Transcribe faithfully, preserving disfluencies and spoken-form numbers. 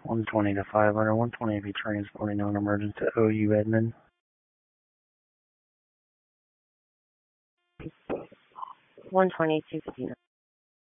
one twenty to five hundred, one twenty be transporting on emergency to O U Edmond. one twenty, two fifty-nine.